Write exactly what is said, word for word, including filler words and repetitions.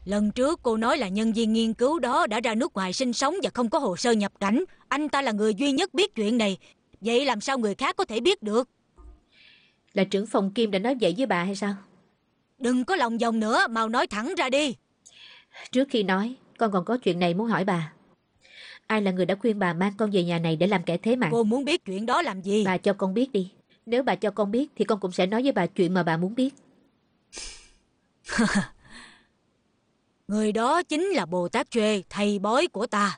Lần trước cô nói là nhân viên nghiên cứu đó đã ra nước ngoài sinh sống và không có hồ sơ nhập cảnh. Anh ta là người duy nhất biết chuyện này. Vậy làm sao người khác có thể biết được? Là trưởng phòng Kim đã nói vậy với bà hay sao? Đừng có lòng vòng nữa, mau nói thẳng ra đi. Trước khi nói, con còn có chuyện này muốn hỏi bà. Ai là người đã khuyên bà mang con về nhà này để làm kẻ thế mạng? Cô muốn biết chuyện đó làm gì? Bà cho con biết đi. Nếu bà cho con biết thì con cũng sẽ nói với bà chuyện mà bà muốn biết. Người đó chính là Bồ Tát Trê, thầy bói của ta.